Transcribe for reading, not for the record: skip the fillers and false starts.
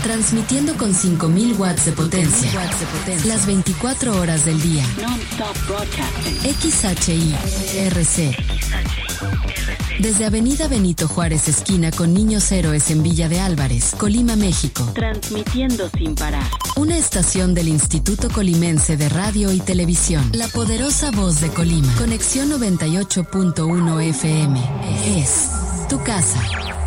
transmitiendo con 5.000 watts de potencia, las 24 horas del día. Non-stop broadcasting. XHI-RC. Desde Avenida Benito Juárez, esquina con Niños Héroes en Villa de Álvarez, Colima, México. Transmitiendo sin parar. Una estación del Instituto Colimense de Radio y Televisión. La poderosa voz de Colima. Conexión 98.1 FM. Es tu casa.